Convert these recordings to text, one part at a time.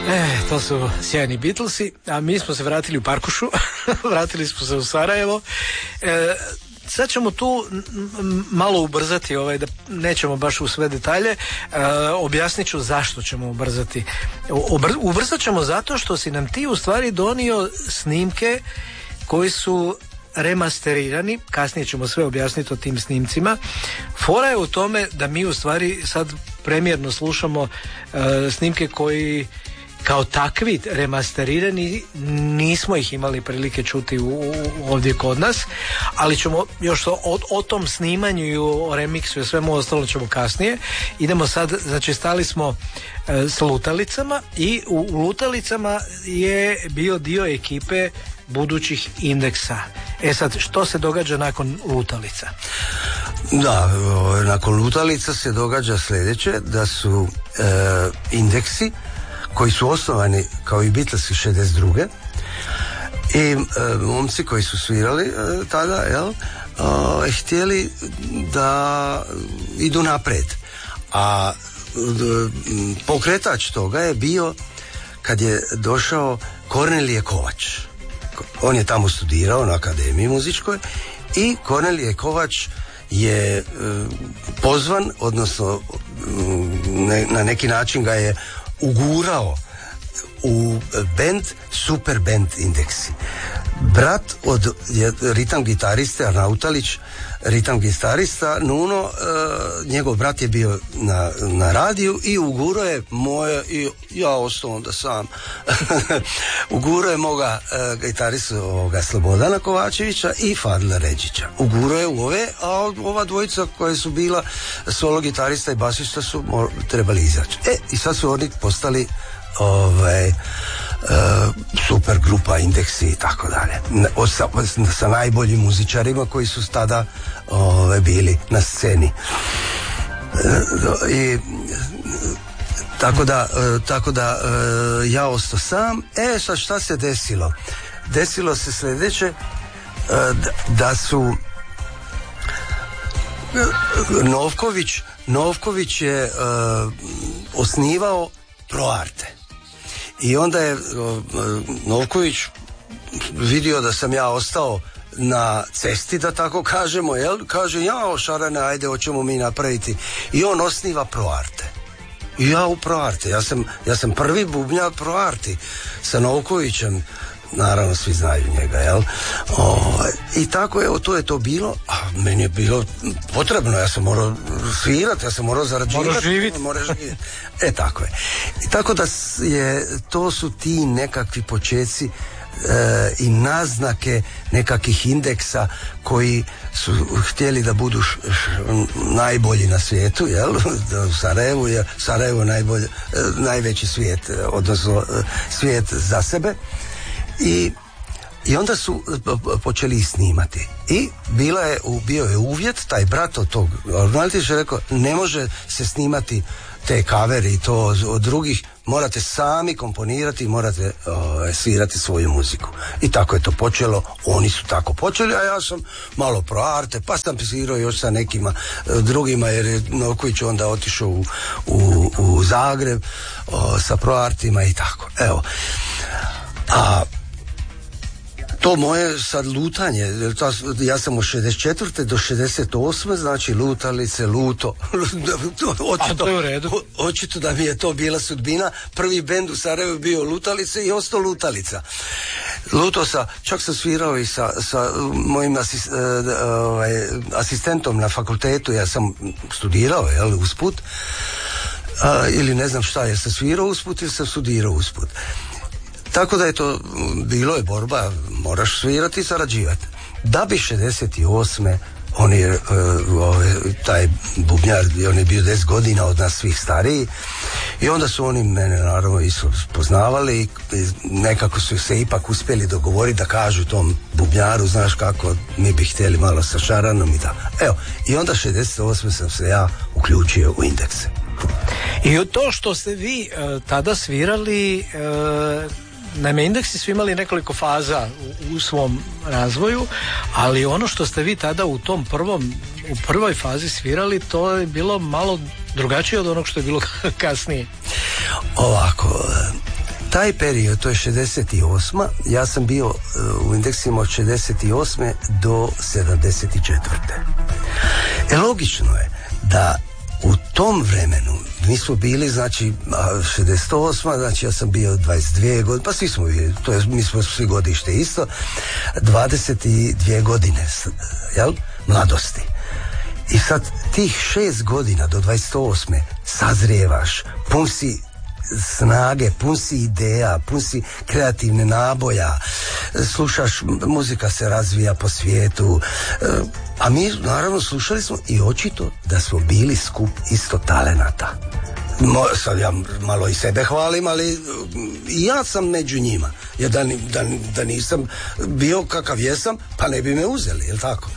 To su sjajni Beatlesi, a mi smo se vratili u Parkušu, vratili smo se u Sarajevo. Sad ćemo tu malo ubrzati, da nećemo baš u sve detalje, objasnit ću zašto ćemo ubrzati. Ubrzat ćemo zato što si nam ti u stvari donio snimke koji su remasterirani, kasnije ćemo sve objasniti o tim snimcima. Fora je u tome da mi u stvari sad premijerno slušamo snimke koji kao takvi remasterirani, nismo ih imali prilike čuti ovdje kod nas, ali ćemo još o tom snimanju i o remiksu i svemu ostalo ćemo kasnije. Idemo sad, znači stali smo s Lutalicama i u Lutalicama je bio dio ekipe budućih Indeksa. Sad, što se događa nakon Lutalica? Da, nakon Lutalica se događa sljedeće, da su Indeksi, koji su osnovani kao i Beatlesi 62. I momci koji su svirali tada, htjeli da idu napred. A pokretač toga je bio kad je došao Kornelije Kovač. On je tamo studirao na akademiji muzičkoj i Kornelije Kovač je pozvan, odnosno na neki način ga je ugurao u band, super band Indeksi. Brat od ritam gitariste Arnautalić, ritam gitarista Nuno, njegov brat je bio na radiju i ugurao je moje, i ja ostao onda sam ugurao je moga gitaristu Slobodana Kovačevića i Fadila Ređića. Ugurao je u ove, a ova dvojica koje su bila solo gitarista i basista su trebali izaći. I sad su oni postali super grupa Indeksi i tako dalje, sa najboljim muzičarima koji su tada bili na sceni. I tako da ja ostao sam. Sad šta se desilo? Desilo se sljedeće, da su Novković je osnivao ProArte. I onda je Novković vidio da sam ja ostao na cesti, da tako kažemo, kaže, Šarane, ajde, hoćemo mi napraviti. I on osniva ProArte. I ja u ProArte, ja sam prvi bubnjar ProArti sa Novkovićem, naravno svi znaju njega, I tako, to je to bilo, a meni je bilo potrebno, ja sam morao svirati, ja sam morao zarađivati. Moraš živjeti. Tako je. I tako da to su ti nekakvi počeci i naznake nekakvih Indeksa koji su htjeli da budu najbolji na svijetu, u Sarajevo najveći svijet, odnosno svijet za sebe. I onda su počeli snimati. I bio je uvjet, taj brat od tog Arnaltić je rekao, ne može se snimati te kaveri i to od drugih, morate sami komponirati, morate svirati svoju muziku. I tako je to počelo, oni su tako počeli, a ja sam malo ProArte, pa sam svirao još sa nekima drugima, jer je Novković onda otišao u Zagreb sa ProArtima i tako. A to moje sad lutanje, ja sam od 64. do 68. znači Lutalice, Luto. Očito da mi je to bila sudbina. Prvi bend u Sarajevu bio Lutalice i ostao Lutalica. Čak sam svirao i sa mojim asistentom na fakultetu, ja sam studirao, usput. Ili ne znam šta, jer sam svirao usput ili sam studirao usput. Tako da je to, bilo je borba, moraš svirati i sarađivati. Da bi 68. on je, taj bubnjar, on je bio 10 godina od nas svih stariji i onda su oni mene naravno isto poznavali i nekako su se ipak uspjeli dogovoriti da kažu tom bubnjaru, znaš kako, mi bi htjeli malo sa Šaranom i tako. I onda 68. sam se ja uključio u Indekse. I to što ste vi tada svirali, naime, Indeksi su imali nekoliko faza u svom razvoju, ali ono što ste vi tada u prvoj fazi svirali, to je bilo malo drugačije od onog što je bilo kasnije. Ovako, taj period, to je 68. Ja sam bio u Indeksima od 68. do 74. Logično je da u tom vremenu mi smo bili, znači 68. znači ja sam bio 22 godine, pa svi smo bili, to je, mi smo svi godište isto, 22 godine, jel, mladosti. I sad tih 6 godina do 28. sazrijevaš, pun si snage, pun si ideja, pun si kreativne naboja, slušaš, muzika se razvija po svijetu, a mi naravno slušali smo i očito da smo bili skup isto talenata. Sad ja malo i sebe hvalim, ali i ja sam među njima, jer da nisam bio kakav jesam, pa ne bi me uzeli, jel tako?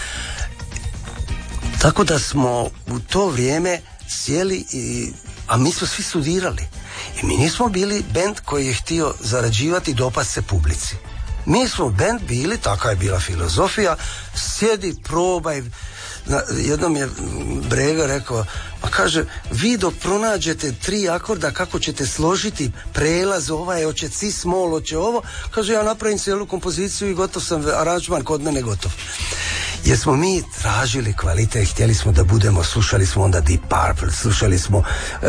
Tako da smo u to vrijeme sjeli, a mi smo svi studirali. I mi nismo bili bend koji je htio zarađivati i dopast se publici. Mi smo bend bili, taka je bila filozofija, sjedi, probaj. Jednom je Brega rekao, pa kaže, vi dok pronađete 3 akorda, kako ćete složiti prelaz, ovaj hoće cis mol, hoće ovo, kaže, ja napravim cijelu kompoziciju i gotov sam, aranžman kod mene gotov. Jer smo mi tražili kvalitet, htjeli smo da budemo, slušali smo onda Deep Purple, slušali smo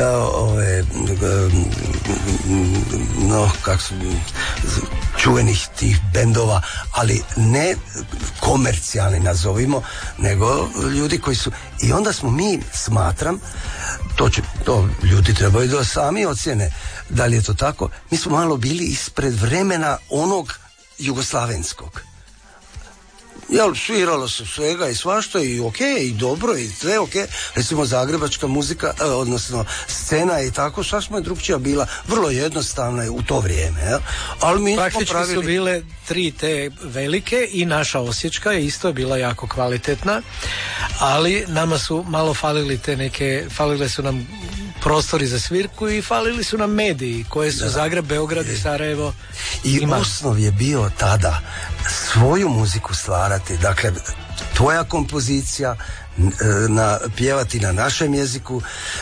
čuvenih tih bendova, ali ne komercijalni nazovimo, nego ljudi koji su, i onda smo mi, smatram, to ljudi trebaju da sami ocjene da li je to tako, mi smo malo bili ispred vremena onog jugoslavenskog. Jel, sviralo se svega i svašta i okej, i dobro, i sve okej. Recimo zagrebačka muzika, odnosno scena i tako, sasvim je drugčija bila, vrlo jednostavna u to vrijeme. Jel? Ali mi praktički su bile 3 te velike i naša osječka je isto bila jako kvalitetna, ali nama su malo falile su nam prostori za svirku i falili su nam mediji koje su Zagreb, Beograd i Sarajevo imali. Osnov je bio tada svoju muziku stvarati, dakle tvoja kompozicija, pjevati na našem jeziku.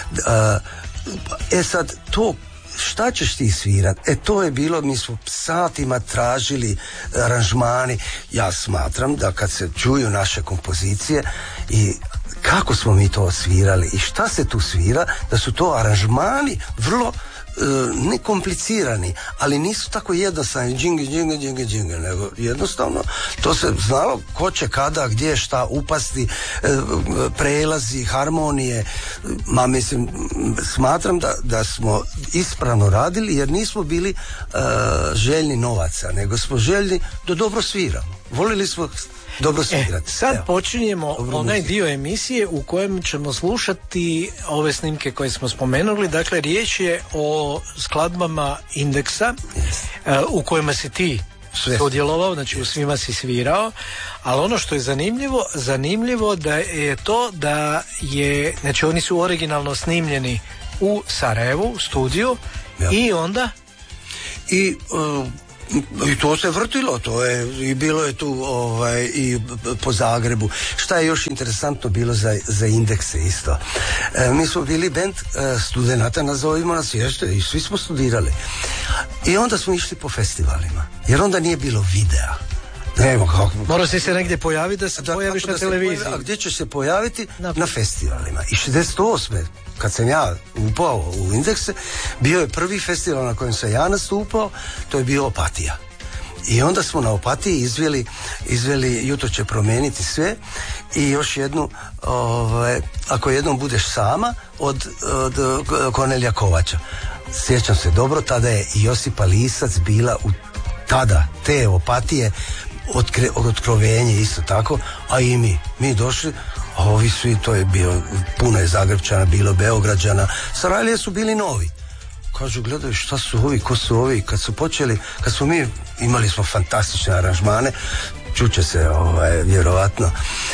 Sad to šta ćeš ti svirati? To je bilo, mi smo satima tražili aranžmani. Ja smatram da kad se čuju naše kompozicije i kako smo mi to svirali i šta se tu svira, da su to aranžmani vrlo nekomplicirani, ali nisu tako jednostavni, džinge, nego jednostavno to se znalo ko će kada, gdje, šta upasti, prelazi, harmonije. Mislim, smatram da smo ispravno radili, jer nismo bili željni novaca, nego smo željni da dobro sviramo. Volili smo dobro svirati. Sad počinjemo onaj dio emisije u kojem ćemo slušati ove snimke koje smo spomenuli. Dakle, riječ je o skladbama Indeksa, u kojima si ti sudjelovao, znači u svima si svirao, ali ono što je zanimljivo da je to da je, znači oni su originalno snimljeni u Sarajevu, u studiju, i onda i to se vrtilo, to je i bilo je tu i po Zagrebu. Šta je još interesantno bilo za Indekse isto? Mi smo bili band studenata, nazovimo nas, i svi smo studirali. I onda smo išli po festivalima, jer onda nije bilo videa. Morao si se negdje pojaviti da se pojaviš na televiziji. A gdje ćeš se pojaviti? Na festivalima. I 68. kad sam ja upao u Indekse, bio je prvi festival na kojem sam ja nastupao, to je bio Opatija. I onda smo na Opatiji izveli Jutro će promijeniti sve i još jednu, ako jednom budeš sama, od Kornelija Kovača. Sjećam se dobro, tada je i Josipa Lisac bila u tada te Opatije, otkrovenje isto tako, a i mi došli, a ovi svi, to je bio, puno je Zagrebčana, bilo Beograđana, Sarajlije su bili novi. Kažu, gledaju šta su ovi, ko su ovi, kad smo mi, imali smo fantastične aranžmane, čuće se vjerovatno,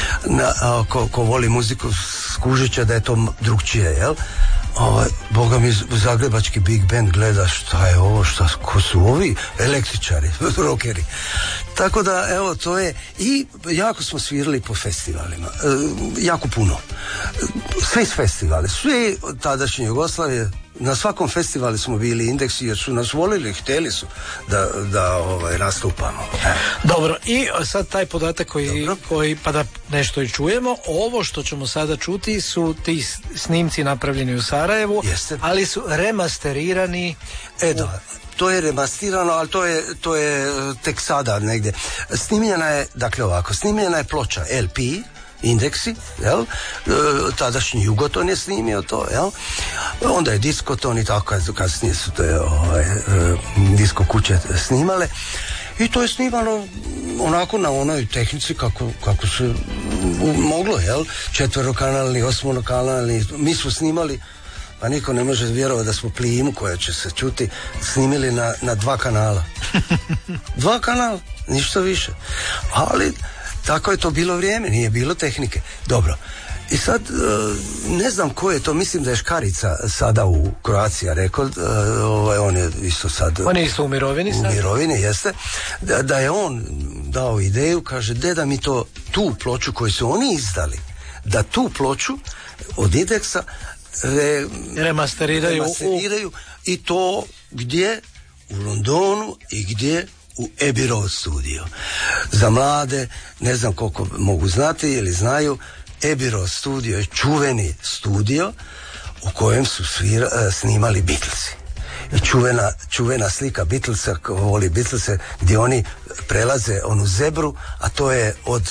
ko voli muziku skužit će da je to drugčije, jel? Boga mi zagrebački big band gleda šta je ovo, ko su ovi električari, rockeri. Tako da, evo, to je, i jako smo svirali po festivalima, jako puno. Svi festivali, svi tadašnje Jugoslavije, na svakom festivalu smo bili Indeksi jer su nas volili, htjeli su da nastupamo. Dobro, i sad taj podatak koji pa da nešto i čujemo, ovo što ćemo sada čuti su ti snimci napravljeni u Sarajevu. Jeste. Ali su remasterirani. Da, to je remasterirano, ali to je tek sada negdje. Snimljena je ploča LP, Indeksi, jel? Tadašnji Jugoton je snimio to, jel? Onda je Diskoton i tako, kasnije su te disko kuće snimale i to je snimano onako na onoj tehnici kako se moglo, jel? 4-kanalni, 8-kanalni, mi smo snimali, pa niko ne može vjerovati da smo Plimu koja će se čuti snimili na 2 kanala. 2 kanala, ništa više. Ali tako je to bilo vrijeme, nije bilo tehnike. Dobro. I sad, ne znam ko je to, mislim da je Škarica sada u Croatia Record, on je isto sad... On je isto u mirovini sad? U mirovini, jeste. Da je on dao ideju, kaže, da mi tu ploču koju su oni izdali, da tu ploču od Indeksa remasteriraju i to gdje? U Londonu i gdje? U Abbey Road studio. Za mlade, ne znam koliko mogu znati ili znaju, Abbey Road studio je čuveni studio u kojem su snimali Beatlesi. Čuvena slika Beatlesa, ko voli Beatlese, gdje oni prelaze onu zebru, a to je od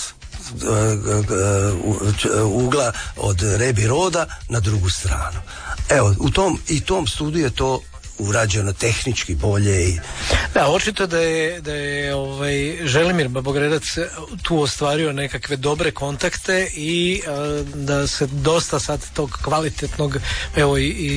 ugla od Abbey Roada na drugu stranu. Evo, u tom studiju je to urađeno tehnički bolje i... Da, očito da je Želimir Babogredac tu ostvario nekakve dobre kontakte i da se dosta sad tog kvalitetnog, evo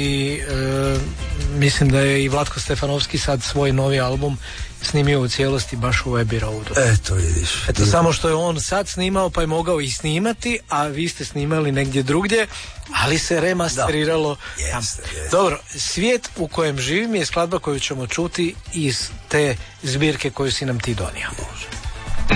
mislim da je i Vlatko Stefanovski sad svoj novi album snimio u cijelosti baš u Abbey Roadu. Eto vidiš. Eto, samo što je on sad snimao pa je mogao i snimati, a vi ste snimali negdje drugdje, ali se remasteriralo. Jeste. Dobro, Svijet u kojem živim je skladba koju ćemo čuti iz te zbirke koju si nam ti donio. Može.